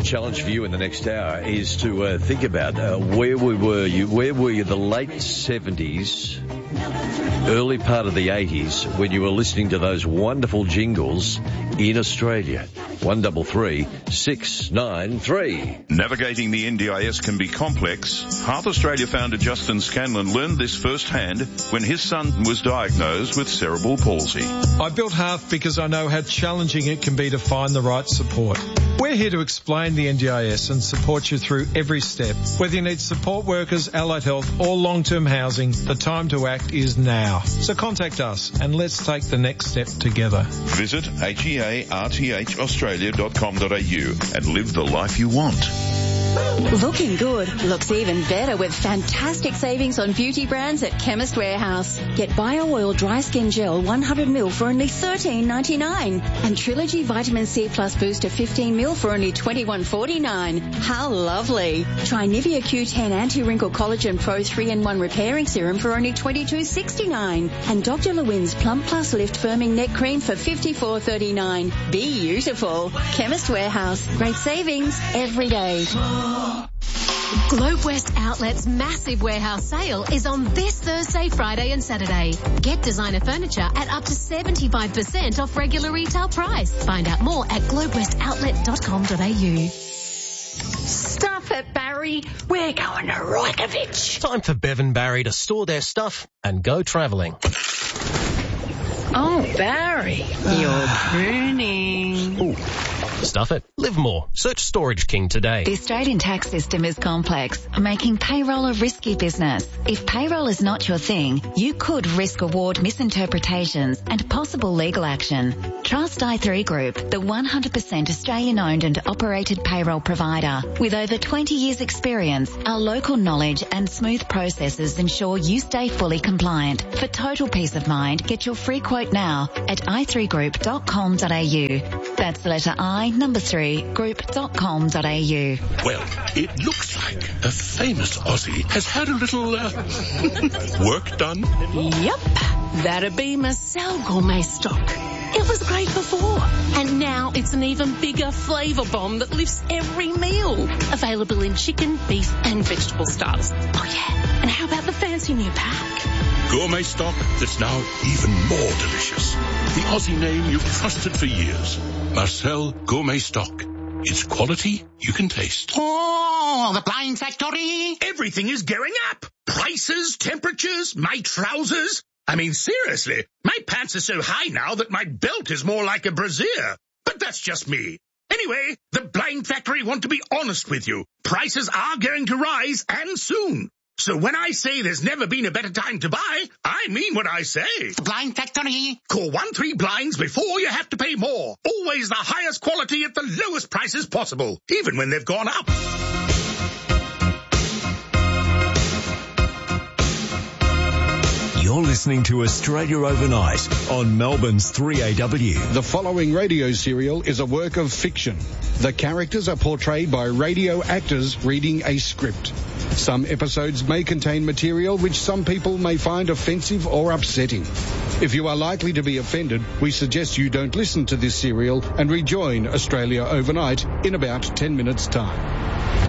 challenge for you in the next hour is to think about where were you the late 70s, early part of the 80s when you were listening to those wonderful jingles in Australia. 133 693. Navigating the NDIS can be complex. Hearth Australia founder Justin Scanlon learned this firsthand when his son was diagnosed with cerebral palsy. I built Hearth because I know how challenging it can be to find the right support. We're here to explain the NDIS and support you through every step. Whether you need support workers, allied health or long-term housing, the time to act is now. So contact us and let's take the next step together. Visit hearthaustralia.com.au and live the life you want. Looking good looks even better with fantastic savings on beauty brands at Chemist Warehouse. Get Bio Oil Dry Skin Gel 100ml for only $13.99 and Trilogy Vitamin C Plus Booster 15ml for only $21.49. How lovely. Try Nivea Q10 Anti-Wrinkle Collagen Pro 3-in-1 Repairing Serum for only $22.69 and Dr. Lewin's Plump Plus Lift Firming Neck Cream for $54.39. Be beautiful. Chemist Warehouse. Great savings every day. Globe West Outlet's massive warehouse sale is on this Thursday, Friday and Saturday. Get designer furniture at up to 75% off regular retail price. Find out more at globewestoutlet.com.au. Stuff it, Barry. We're going to Reykjavik. Time for Bev and Barry to store their stuff and go travelling. Oh, Barry, you're pruning. Ooh. Stuff it. Live more. Search Storage King today. The Australian tax system is complex, making payroll a risky business. If payroll is not your thing, you could risk award misinterpretations and possible legal action. Trust i3 Group, the 100% Australian-owned and operated payroll provider. With over 20 years' experience, our local knowledge and smooth processes ensure you stay fully compliant. For total peace of mind, get your free quote now at i3group.com.au. That's the letter I, number 3, group.com.au. Well, it looks like a famous Aussie has had a little work done. Yep, that'd be Marcel Gourmet Stock. It was great before, and now it's an even bigger flavour bomb that lifts every meal. Available in chicken, beef and vegetable starters. Oh yeah, and how about the fancy new pack? Gourmet stock that's now even more delicious. The Aussie name you've trusted for years. Marcel Gourmet Stock. It's quality you can taste. Oh, the Blind Factory. Everything is going up. Prices, temperatures, my trousers. I mean, seriously, my pants are so high now that my belt is more like a brassiere. But that's just me. Anyway, the Blind Factory want to be honest with you. Prices are going to rise, and soon. So when I say there's never been a better time to buy, I mean what I say. The Blind Factory. Call 13 Blinds before you have to pay more. Always the highest quality at the lowest prices possible, even when they've gone up. You're listening to Australia Overnight on Melbourne's 3AW. The following radio serial is a work of fiction. The characters are portrayed by radio actors reading a script. Some episodes may contain material which some people may find offensive or upsetting. If you are likely to be offended, we suggest you don't listen to this serial and rejoin Australia Overnight in about 10 minutes' time.